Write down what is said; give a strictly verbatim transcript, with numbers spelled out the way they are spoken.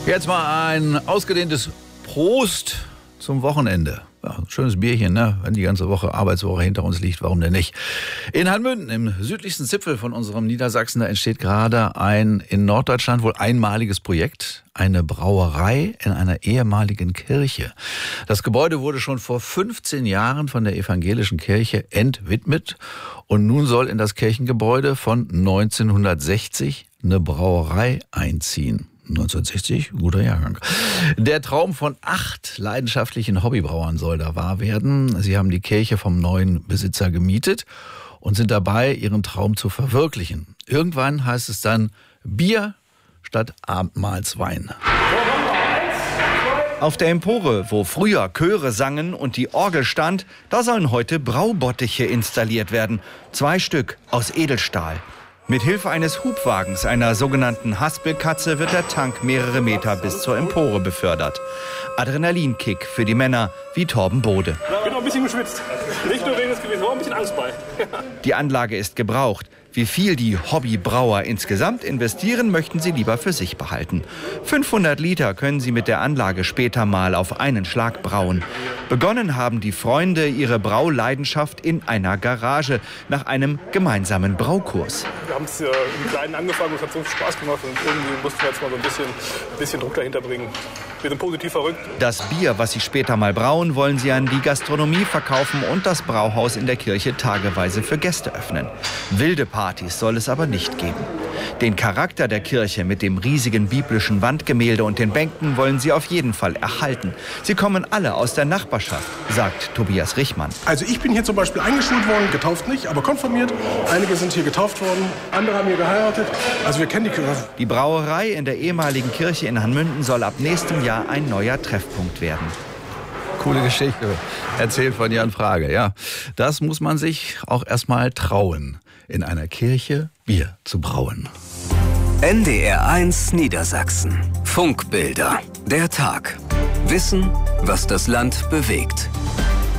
Jetzt mal ein ausgedehntes Prost zum Wochenende. Ja, ein schönes Bierchen, ne? Wenn die ganze Woche Arbeitswoche hinter uns liegt, warum denn nicht? In Hanmünden, im südlichsten Zipfel von unserem Niedersachsen, da entsteht gerade ein in Norddeutschland wohl einmaliges Projekt. Eine Brauerei in einer ehemaligen Kirche. Das Gebäude wurde schon vor fünfzehn Jahren von der evangelischen Kirche entwidmet. Und nun soll in das Kirchengebäude von neunzehnhundertsechzig eine Brauerei einziehen. neunzehnhundertsechzig, guter Jahrgang. Der Traum von acht leidenschaftlichen Hobbybrauern soll da wahr werden. Sie haben die Kirche vom neuen Besitzer gemietet und sind dabei, ihren Traum zu verwirklichen. Irgendwann heißt es dann Bier statt Abendmahlswein. Auf der Empore, wo früher Chöre sangen und die Orgel stand, da sollen heute Braubottiche installiert werden. Zwei Stück aus Edelstahl. Mit Hilfe eines Hubwagens, einer sogenannten Haspelkatze, wird der Tank mehrere Meter bis zur Empore befördert. Adrenalinkick für die Männer wie Torben Bode. Ich bin auch ein bisschen geschwitzt. Nicht nur wegen des Gewissens, aber ein bisschen Angst bei. Die Anlage ist gebraucht. Wie viel die Hobbybrauer insgesamt investieren, möchten sie lieber für sich behalten. fünfhundert Liter können sie mit der Anlage später mal auf einen Schlag brauen. Begonnen haben die Freunde ihre Brauleidenschaft in einer Garage nach einem gemeinsamen Braukurs. Wir haben es äh, im Kleinen angefangen und es hat so viel Spaß gemacht und irgendwie mussten wir jetzt mal so ein bisschen, bisschen Druck dahinter bringen. Wir sind positiv verrückt. Das Bier, was sie später mal brauen, wollen sie an die Gastronomie verkaufen und das Brauhaus in der Kirche tageweise für Gäste öffnen. Wilde Partys soll es aber nicht geben. Den Charakter der Kirche mit dem riesigen biblischen Wandgemälde und den Bänken wollen sie auf jeden Fall erhalten. Sie kommen alle aus der Nachbarschaft, sagt Tobias Richmann. Also ich bin hier zum Beispiel eingeschult worden, getauft nicht, aber konfirmiert. Einige sind hier getauft worden, andere haben hier geheiratet. Also wir kennen die Kirche. Die Brauerei in der ehemaligen Kirche in Hanmünden soll ab nächstem Jahr ein neuer Treffpunkt werden. Coole Geschichte, erzählt von Jan Frage. Ja, das muss man sich auch erstmal trauen, in einer Kirche Bier zu brauen. N D R eins Niedersachsen. Funkbilder. Der Tag. Wissen, was das Land bewegt.